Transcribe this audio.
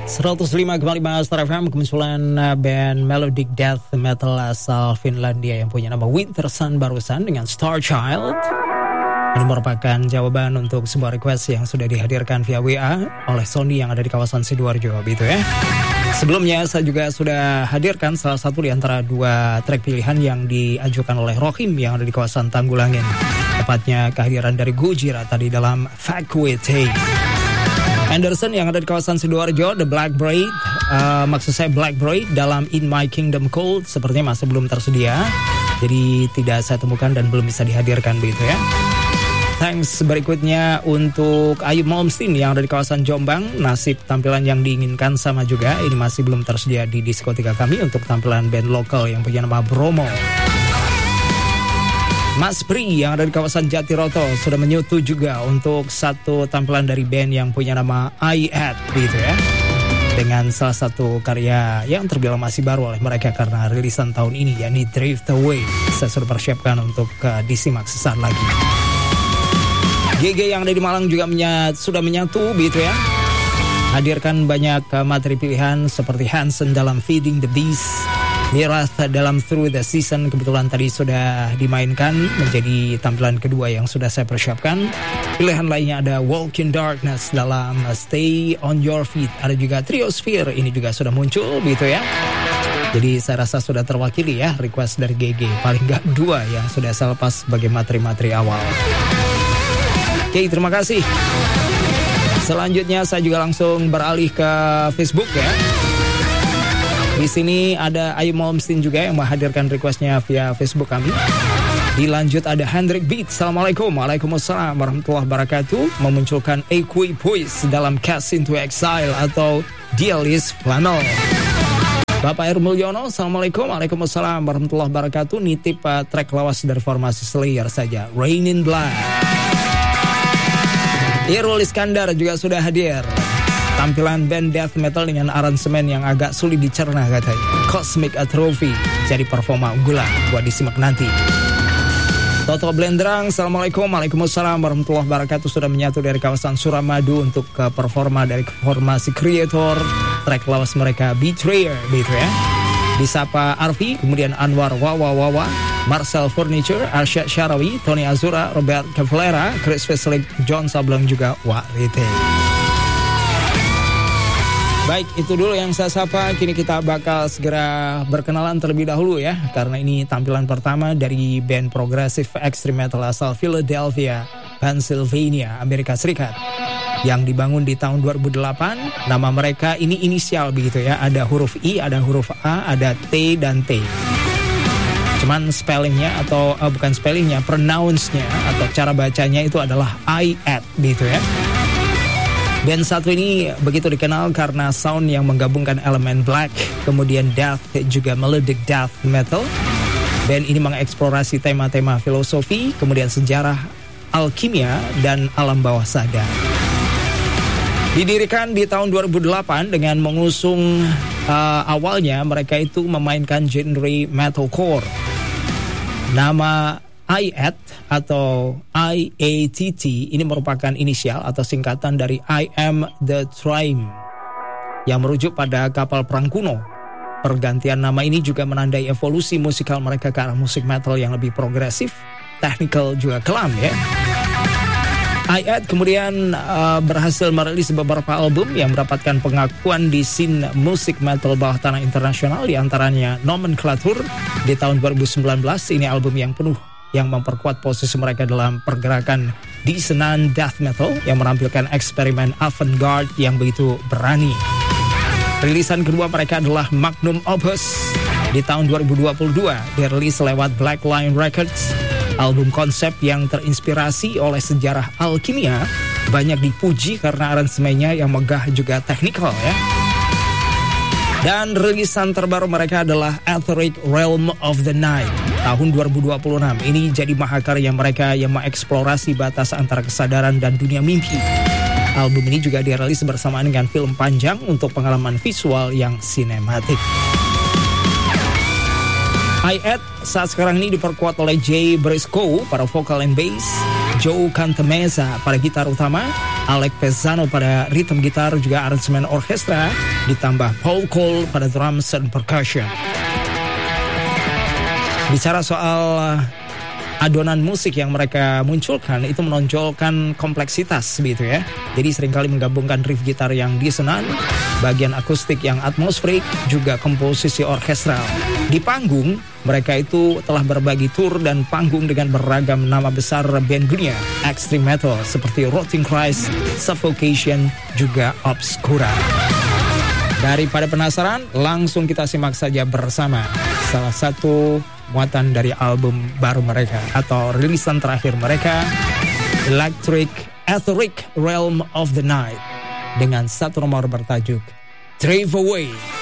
105,5 Star FM, kemunculan band melodic death metal asal Finlandia yang punya nama Winter Sun barusan dengan Star Child. Ini merupakan jawaban untuk sebuah request yang sudah dihadirkan via WA oleh Sony yang ada di kawasan Sidoarjo, gitu ya. Sebelumnya saya juga sudah hadirkan salah satu di antara dua track pilihan yang diajukan oleh Rohim yang ada di kawasan Tanggulangin. Tepatnya kehadiran dari Gojira tadi dalam Vacuity. Anderson yang ada di kawasan Sidoarjo, The Black Braid, maksud saya Black Braid dalam In My Kingdom Cold sepertinya masih belum tersedia. Jadi tidak saya temukan dan belum bisa dihadirkan begitu ya. Thanks berikutnya untuk Ayub Malmsteen yang ada di kawasan Jombang. Nasib tampilan yang diinginkan sama juga. Ini masih belum tersedia di diskotika kami untuk tampilan band lokal yang punya nama Bromo. Mas Pri yang ada di kawasan Jatiroto sudah menyutu juga untuk satu tampilan dari band yang punya nama I.At gitu ya. Dengan salah satu karya yang terbilang masih baru oleh mereka karena rilisan tahun ini, yakni Drift Away. Saya sudah persiapkan untuk disimak sesaat lagi. GG yang ada di Malang juga sudah menyatu gitu ya. Hadirkan banyak materi pilihan seperti Hansen dalam Feeding the Beast, Mirath dalam Through the Season kebetulan tadi sudah dimainkan menjadi tampilan kedua yang sudah saya persiapkan. Pilihan lainnya ada Walk in Darkness dalam Stay on Your Feet. Ada juga Triosphere, ini juga sudah muncul gitu ya. Jadi saya rasa sudah terwakili ya request dari GG. Paling nggak dua yang sudah saya lepas sebagai materi-materi awal. Oke, terima kasih. Selanjutnya saya juga langsung beralih ke Facebook ya. Di sini ada Ayu Malmsteen juga yang menghadirkan requestnya via Facebook kami. Dilanjut ada Hendrik Beat. Assalamualaikum. Waalaikumsalam warahmatullahi wabarakatuh. Memunculkan Equipoise dalam Cast into Exile atau Dialis Flannel. Bapak Air Mulyono. Assalamualaikum. Waalaikumsalam warahmatullahi wabarakatuh. Nitip track lawas dari formasi Slayer saja. Rain in Blood. Irul Iskandar juga sudah hadir. Tampilan band death metal dengan aransemen yang agak sulit dicerna katanya. Cosmic Atrophy jadi performa unggulan buat disimak nanti. Toto Blendrang, Assalamualaikum. Waalaikumsalam warahmatullahi wabarakatuh. Sudah menyatu dari kawasan Suramadu untuk performa dari formasi Creator. Track lawas mereka Betrayer gitu ya. Disapa Arfi, kemudian Anwar Wawa, Marcel Furniture, Arsyad Syarawi, Tony Azura, Robert Cavalera, Chris Veslik, John Sableng juga Warite. Baik, itu dulu yang saya sapa. Kini kita bakal segera berkenalan terlebih dahulu ya. Karena ini tampilan pertama dari band progressive extreme metal asal Philadelphia, Pennsylvania, Amerika Serikat. Yang dibangun di tahun 2008. Nama mereka ini inisial begitu ya. Ada huruf I, ada huruf A, ada T dan T. Cuman spellingnya atau bukan spellingnya, pronounce-nya atau cara bacanya itu adalah I-at gitu ya. Band satu ini begitu dikenal karena sound yang menggabungkan elemen black, kemudian death, juga melodic death metal. Band ini mengeksplorasi tema-tema filosofi, kemudian sejarah, alkimia, dan alam bawah sadar. Didirikan di tahun 2008 dengan mengusung awalnya mereka itu memainkan genre metalcore. Nama I.At atau I-A-T-T ini merupakan inisial atau singkatan dari I Am the Thrime yang merujuk pada kapal perang kuno. Pergantian nama ini juga menandai evolusi musikal mereka ke arah musik metal yang lebih progresif, technical juga kelam ya. I.At kemudian berhasil merilis beberapa album yang mendapatkan pengakuan di scene musik metal bawah tanah internasional, diantaranya Nomenclature di tahun 2019. Ini album yang penuh yang memperkuat posisi mereka dalam pergerakan disenan death metal yang menampilkan eksperimen avant-garde yang begitu berani. Rilisan kedua mereka adalah Magnum Opus di tahun 2022, dirilis lewat Black Lion Records. Album konsep yang terinspirasi oleh sejarah alkimia, banyak dipuji karena aransemennya yang megah juga teknikal ya. Dan rilisan terbaru mereka adalah Etheric Realm of the Night tahun 2026. Ini jadi mahakarya mereka yang mengeksplorasi batas antara kesadaran dan dunia mimpi. Album ini juga dirilis bersamaan dengan film panjang untuk pengalaman visual yang sinematik. I.At saat sekarang ini diperkuat oleh Jay Briscoe pada vokal and bass, Joe Cantamessa pada gitar utama, Alec Pezzano pada rhythm gitar juga aransemen orkestra, ditambah Paul Cole pada drums and percussion. Bicara soal adonan musik yang mereka munculkan itu menonjolkan kompleksitas begitu ya. Jadi seringkali menggabungkan riff gitar yang disonan, bagian akustik yang atmosferik, juga komposisi orkestral. Di panggung mereka itu telah berbagi tur dan panggung dengan beragam nama besar band dunia extreme metal seperti Rotting Christ, Suffocation, juga Obscura. Daripada penasaran, langsung kita simak saja bersama salah satu muatan dari album baru mereka atau rilisan terakhir mereka, Electric Etheric Realm of the Night, dengan satu nomor bertajuk Drive Away.